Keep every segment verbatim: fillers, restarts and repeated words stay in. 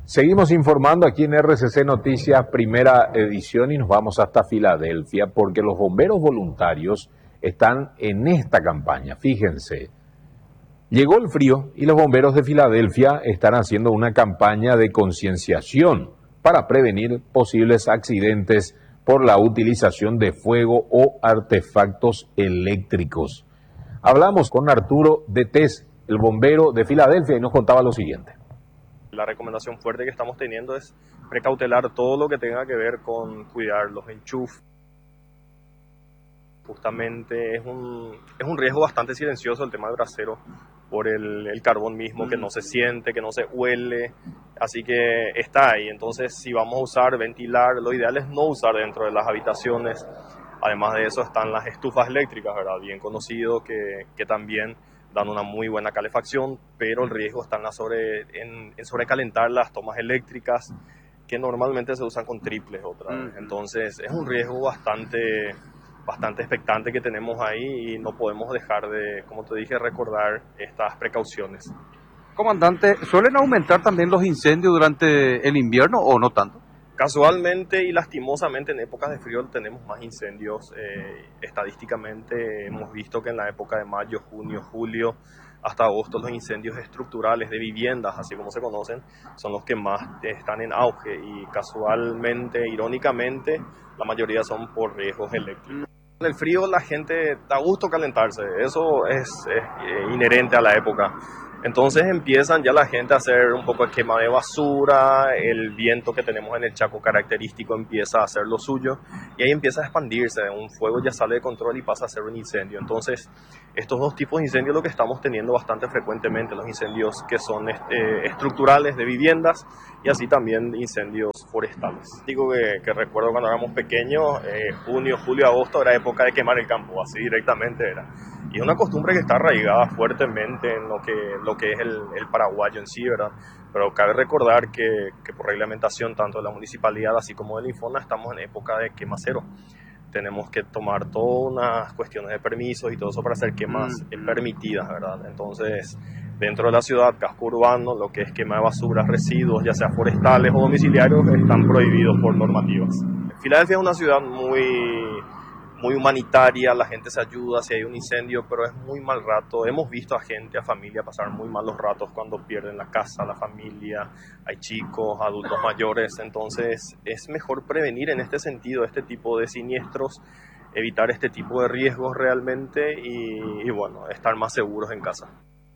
Seguimos informando aquí en R C C Noticias, primera edición, y nos vamos hasta Filadelfia porque los bomberos voluntarios están en esta campaña. Fíjense, llegó el frío y los bomberos de Filadelfia están haciendo una campaña de concienciación para prevenir posibles accidentes por la utilización de fuego o artefactos eléctricos. Hablamos con Arturo de Tez, el bombero de Filadelfia, y nos contaba lo siguiente. La recomendación fuerte que estamos teniendo es precautelar todo lo que tenga que ver con cuidar los enchufes. Justamente es un, es un riesgo bastante silencioso el tema del brasero por el, el carbón mismo, que no se siente, que no se huele, así que está ahí. Entonces, si vamos a usar, ventilar, lo ideal es no usar dentro de las habitaciones. Además de eso están las estufas eléctricas, ¿verdad? Bien conocido que, que también dan una muy buena calefacción, pero el riesgo está en, la sobre, en, en sobrecalentar las tomas eléctricas, que normalmente se usan con triples otra vez. Entonces es un riesgo bastante, bastante expectante que tenemos ahí y no podemos dejar de, como te dije, recordar estas precauciones. Comandante, ¿suelen aumentar también los incendios durante el invierno o no tanto? Casualmente y lastimosamente en épocas de frío tenemos más incendios. Eh, estadísticamente hemos visto que en la época de mayo, junio, julio, hasta agosto los incendios estructurales de viviendas, así como se conocen, son los que más están en auge y casualmente, irónicamente, la mayoría son por riesgos eléctricos. En el frío la gente da gusto calentarse, eso es, es inherente a la época. Entonces empiezan ya la gente a hacer un poco de quema de basura, el viento que tenemos en el Chaco característico empieza a hacer lo suyo y ahí empieza a expandirse, un fuego ya sale de control y pasa a ser un incendio. Entonces estos dos tipos de incendios lo que estamos teniendo bastante frecuentemente, los incendios que son eh, estructurales de viviendas y así también incendios forestales. Digo que, que recuerdo cuando éramos pequeños, eh, junio, julio, agosto era época de quemar el campo, así directamente era. Y es una costumbre que está arraigada fuertamente en lo que, lo que es el, el paraguayo en sí, ¿verdad? Pero cabe recordar que, que por reglamentación tanto de la municipalidad así como del Infona estamos en época de quema cero. Tenemos que tomar todas unas cuestiones de permisos y todo eso para hacer quemas mm. permitidas, ¿verdad? Entonces, dentro de la ciudad, casco urbano, lo que es quema de basuras, residuos, ya sea forestales o domiciliarios, están prohibidos por normativas. Filadelfia es una ciudad muy... muy humanitaria, la gente se ayuda si hay un incendio, pero es muy mal rato. Hemos visto a gente, a familia pasar muy malos ratos cuando pierden la casa, la familia, hay chicos, adultos mayores, entonces es mejor prevenir en este sentido este tipo de siniestros, evitar este tipo de riesgos realmente y, y bueno, estar más seguros en casa.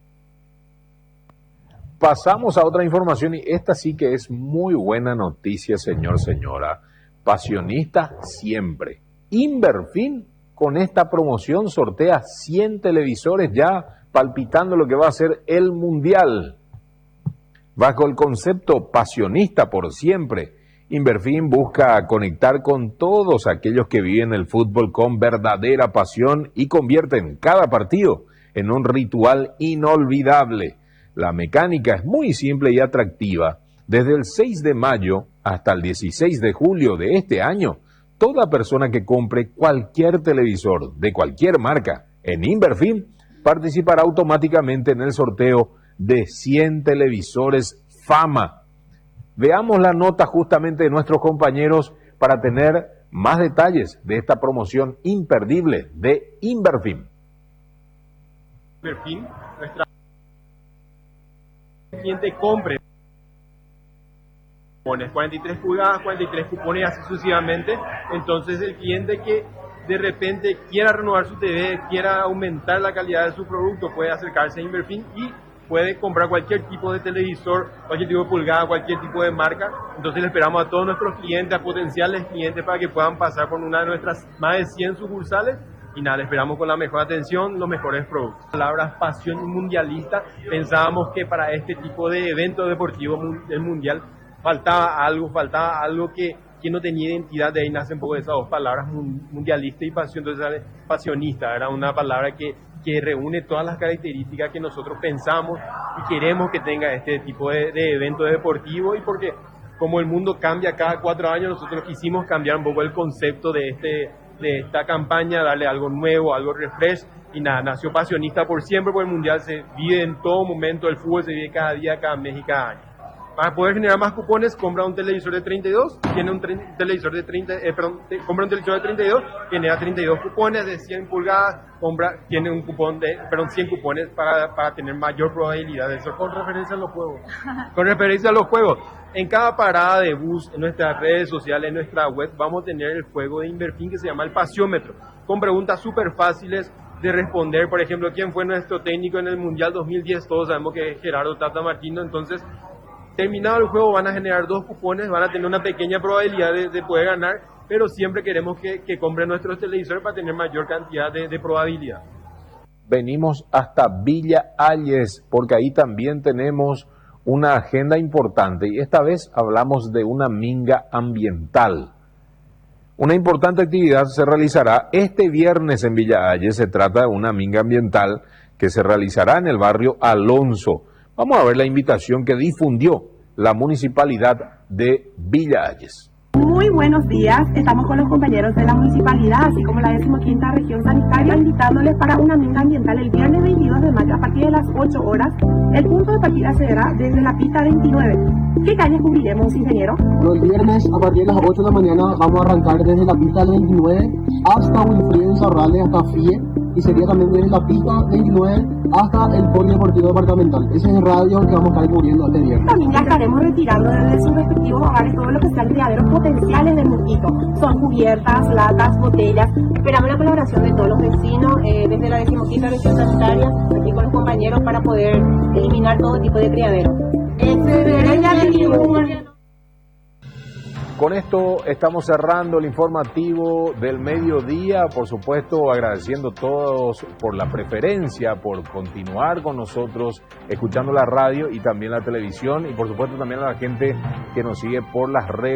Pasamos a otra información y esta sí que es muy buena noticia, señor, señora. Pasionista siempre. Inverfin con esta promoción sortea cien televisores ya palpitando lo que va a ser el Mundial. Bajo el concepto pasionista por siempre, Inverfin busca conectar con todos aquellos que viven el fútbol con verdadera pasión y convierten cada partido en un ritual inolvidable. La mecánica es muy simple y atractiva. Desde el seis de mayo hasta el dieciséis de julio de este año, toda persona que compre cualquier televisor de cualquier marca en Inverfin participará automáticamente en el sorteo de cien televisores Fama. Veamos la nota justamente de nuestros compañeros para tener más detalles de esta promoción imperdible de Inverfin. Inverfin, nuestra cliente compre cupones, cuarenta y tres pulgadas, cuarenta y tres cupones, así sucesivamente. Entonces el cliente que de repente quiera renovar su T V, quiera aumentar la calidad de su producto, puede acercarse a Inverfin y puede comprar cualquier tipo de televisor, cualquier tipo de pulgada, cualquier tipo de marca. Entonces le esperamos a todos nuestros clientes, a potenciales clientes, para que puedan pasar por una de nuestras más de cien sucursales. Y nada, le esperamos con la mejor atención, los mejores productos. Palabras pasión mundialista, pensábamos que para este tipo de eventos deportivos del mundial faltaba algo, faltaba algo que, que no tenía identidad. De ahí nacen un poco esas dos palabras, mundialista y pasión. Entonces, pasionista era una palabra que, que reúne todas las características que nosotros pensamos y queremos que tenga este tipo de, de evento deportivo. Y porque como el mundo cambia cada cuatro años, nosotros quisimos cambiar un poco el concepto de, este, de esta campaña, darle algo nuevo, algo refresh. Y nada, nació pasionista por siempre, porque el mundial se vive en todo momento, el fútbol se vive cada día, cada mes y cada año. Para poder generar más cupones, compra un televisor de treinta y dos, tiene un tre- televisor de treinta, eh, perdón, te- compra un televisor de treinta y dos, genera treinta y dos cupones de cien pulgadas, compra, tiene un cupón de, perdón, cien cupones para, para tener mayor probabilidad de eso. Con referencia a los juegos. Con referencia a los juegos, en cada parada de bus, en nuestras redes sociales, en nuestra web, vamos a tener el juego de Inverfin que se llama el Pasiómetro, con preguntas súper fáciles de responder. Por ejemplo, ¿quién fue nuestro técnico en el Mundial dos mil diez? Todos sabemos que es Gerardo Tata Martino. Entonces, terminado el juego, van a generar dos cupones, van a tener una pequeña probabilidad de, de poder ganar, pero siempre queremos que, que compren nuestros televisores para tener mayor cantidad de, de probabilidad. Venimos hasta Villa Ayes, porque ahí también tenemos una agenda importante y esta vez hablamos de una minga ambiental. Una importante actividad se realizará este viernes en Villa Ayes. Se trata de una minga ambiental que se realizará en el barrio Alonso. Vamos a ver la invitación que difundió la municipalidad de Villa Ayes. Muy buenos días, estamos con los compañeros de la municipalidad, así como la decimoquinta región sanitaria, invitándoles para una minga ambiental el viernes veintidós de mayo a partir de las ocho horas. El punto de partida se dará desde la pista veintinueve. ¿Qué calles cubriremos, ingeniero? Bueno, el viernes a partir de las ocho de la mañana vamos a arrancar desde la pista veintinueve hasta Wilfrido Sarrales, hasta F I E, y sería también desde la pista veintinueve hasta el polideportivo departamental. Ese es el radio que vamos a estar cubriendo este viernes. También ya estaremos retirando desde sus respectivos hogares todo lo que sean criaderos potenciales de mosquito. Son cubiertas, latas, botellas. Esperamos la colaboración de todos los vecinos eh, desde la decimoquinta región sanitaria, aquí con los compañeros, para poder eliminar todo tipo de criaderos. Con esto estamos cerrando el informativo del mediodía, por supuesto agradeciendo a todos por la preferencia, por continuar con nosotros, escuchando la radio y también la televisión, y por supuesto también a la gente que nos sigue por las redes.